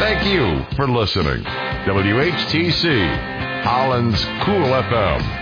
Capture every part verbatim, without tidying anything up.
thank you for listening. W H T C, Holland's Cool F M.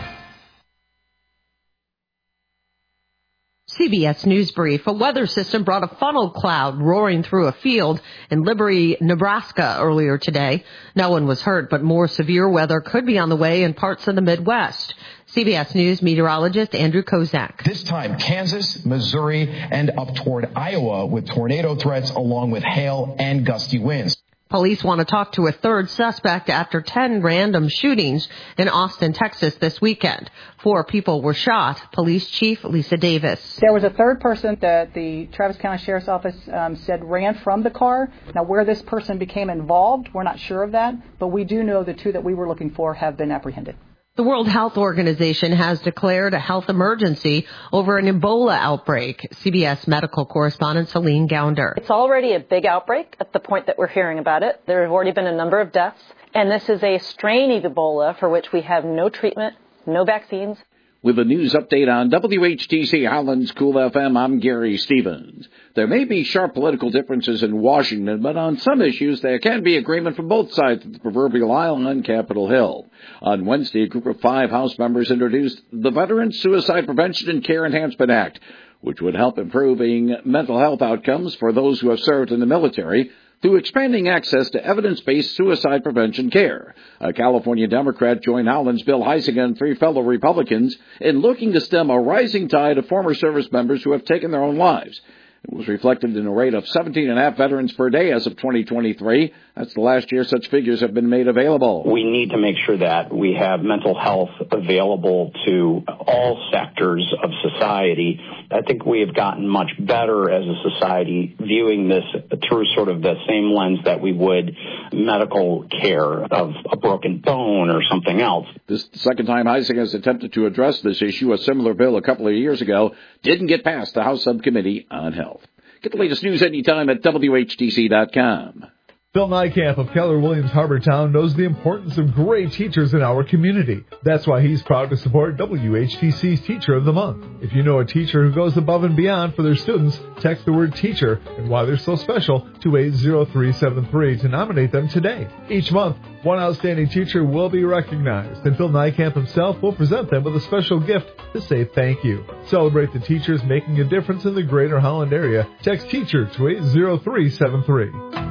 C B S News Brief. A weather system brought a funnel cloud roaring through a field in Liberty, Nebraska earlier today. No one was hurt, but more severe weather could be on the way in parts of the Midwest. C B S News meteorologist Andrew Kozak. This time, Kansas, Missouri, and up toward Iowa with tornado threats along with hail and gusty winds. Police want to talk to a third suspect after ten random shootings in Austin, Texas this weekend. Four people were shot. Police Chief Lisa Davis. There was a third person that the Travis County Sheriff's Office um, said ran from the car. Now, where this person became involved, we're not sure of that, but we do know the two that we were looking for have been apprehended. The World Health Organization has declared a health emergency over an Ebola outbreak. C B S medical correspondent Celine Gounder. It's already a big outbreak at the point that we're hearing about it. There have already been a number of deaths, and this is a strain of Ebola for which we have no treatment, no vaccines. With a news update on W H T C Holland's Cool F M, I'm Gary Stevens. There may be sharp political differences in Washington, but on some issues there can be agreement from both sides of the proverbial aisle on Capitol Hill. On Wednesday, a group of five House members introduced the Veterans Suicide Prevention and Care Enhancement Act, which would help improving mental health outcomes for those who have served in the military through expanding access to evidence-based suicide prevention care. A California Democrat joined Holland's Bill Huizenga and three fellow Republicans in looking to stem a rising tide of former service members who have taken their own lives. It was reflected in a rate of seventeen and a half veterans per day as of twenty twenty-three. That's the last year such figures have been made available. We need to make sure that we have mental health available to all sectors of society. I think we have gotten much better as a society viewing this through sort of the same lens that we would medical care of a broken bone or something else. This is the second time Huizenga has attempted to address this issue. A similar bill a couple of years ago didn't get past the House Subcommittee on Health. Get the latest news anytime at W H T C dot com. Phil Nykamp of Keller Williams Harbortown knows the importance of great teachers in our community. That's why he's proud to support W H T C's Teacher of the Month. If you know a teacher who goes above and beyond for their students, text the word teacher and why they're so special to eight zero three seven three to nominate them today. Each month, one outstanding teacher will be recognized, and Phil Nykamp himself will present them with a special gift to say thank you. Celebrate the teachers making a difference in the greater Holland area. Text teacher to eight zero three seven three.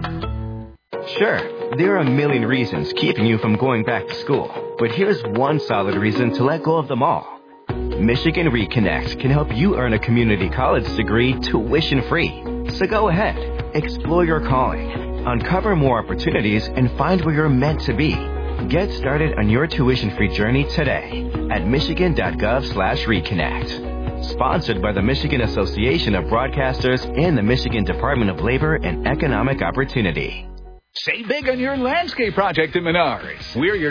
Sure, there are a million reasons keeping you from going back to school, but here's one solid reason to let go of them all. Michigan Reconnect can help you earn a community college degree tuition-free. So go ahead, explore your calling, uncover more opportunities, and find where you're meant to be. Get started on your tuition-free journey today at michigan.gov slash reconnect. Sponsored by the Michigan Association of Broadcasters and the Michigan Department of Labor and Economic Opportunity. Save big on your landscape project at Menards. We're your